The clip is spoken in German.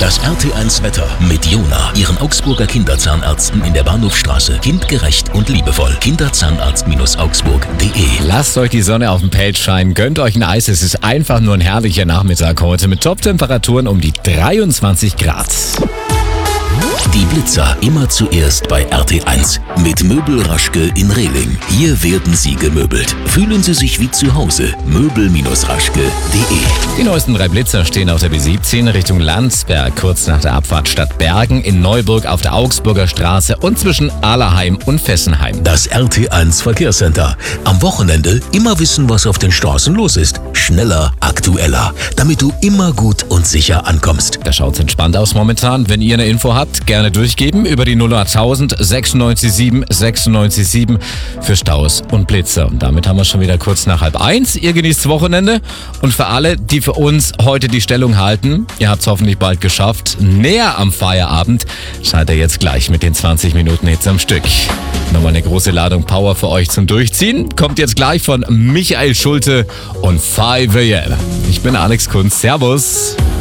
Das RT1 Wetter mit Jona, Ihren Augsburger Kinderzahnärzten in der Bahnhofstraße. Kindgerecht und liebevoll. Kinderzahnarzt-augsburg.de. Lasst euch die Sonne auf dem Pelz scheinen, gönnt euch ein Eis. Es ist einfach nur ein herrlicher Nachmittag heute mit Top-Temperaturen um die 23 Grad. Die Blitzer immer zuerst bei RT1 mit Möbel Raschke in Rehling. Hier werden Sie gemöbelt. Fühlen Sie sich wie zu Hause. Möbel-raschke.de. Die neuesten 3 Blitzer stehen auf der B17 Richtung Landsberg, kurz nach der Abfahrt Stadtbergen, in Neuburg auf der Augsburger Straße und zwischen Allerheim und Fessenheim. Das RT1 Verkehrscenter. Am Wochenende immer wissen, was auf den Straßen los ist. Schneller, aktueller, damit du immer gut und sicher ankommst. Da schaut's entspannt aus momentan. Wenn ihr eine Info habt, gerne durchgeben über die 081000 967 967 für Staus und Blitzer. Und damit haben wir schon wieder kurz nach 12:30. Ihr genießt das Wochenende. Und für alle, die für uns heute die Stellung halten, ihr habt es hoffentlich bald geschafft, näher am Feierabend, seid ihr jetzt gleich mit den 20 Minuten Hits am Stück. Nochmal eine große Ladung Power für euch zum Durchziehen. Kommt jetzt gleich von Michael Schulte und 5 AM. Ich bin Alex Kunz. Servus.